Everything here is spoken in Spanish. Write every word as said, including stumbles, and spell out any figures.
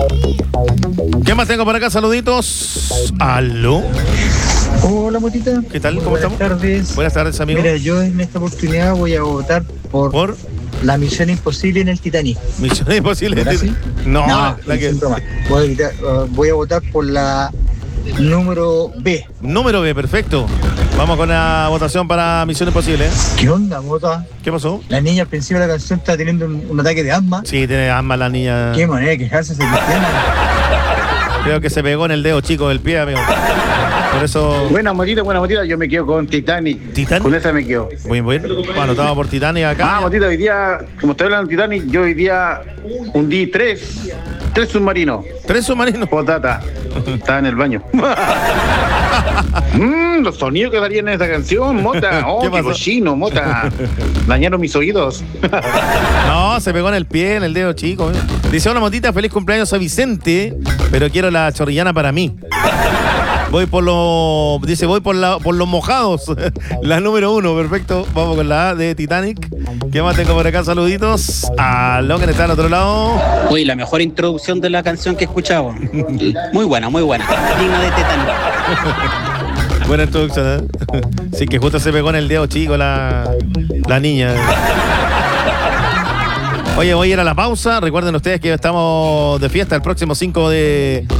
¿Qué más tengo por acá? Saluditos. ¿Aló? Hola, Motita. ¿Qué tal? ¿Cómo Buenas estamos? tardes. Buenas tardes, amigo. Mira, yo en esta oportunidad voy a votar por, ¿Por? la Misión Imposible en el Titanic. Misión Imposible. ¿Ahora sí? No, No, la que... sin broma. Voy a, evitar- uh, voy a votar por la número B. Número B, perfecto. Vamos con la votación para Misión Imposible. ¿Qué onda, Mota? ¿Qué pasó? La niña al principio de la canción está teniendo un, un ataque de asma. Sí, tiene asma la niña. Qué manera de quejarse ese cristiano. Creo que se pegó en el dedo chico del pie, amigo. Por eso... Buena Motita, buena Motita, yo me quedo con Titanic. ¿Titanic? Con esa me quedo. Muy bien. Bueno, anotado por Titanic acá. Ah, Motita, hoy día, como estoy hablando de Titanic, yo hoy día hundí tres, tres submarinos. Tres submarinos. Potata. Estaba en el baño. Mmm, los sonidos que salían en esa canción, Mota. Oh, ¿Qué qué, pasó? cochino, Mota. Dañaron mis oídos. No, se pegó en el pie, en el dedo chico. ¿eh? Dice, hola Motita, feliz cumpleaños a Vicente, pero quiero la chorrillana para mí. Voy por los... Dice, voy por, la, por los mojados. La número uno, perfecto. Vamos con la A de Titanic. ¿Qué más tengo por acá? Saluditos. Aló, que está al otro lado. Uy, la mejor introducción de la canción que he escuchado. Muy buena, muy buena. Digna de Titanic. Buena introducción, ¿eh? Sí, que justo se pegó en el dedo chico la, la niña. Oye, voy a ir a la pausa. Recuerden ustedes que estamos de fiesta el próximo cinco de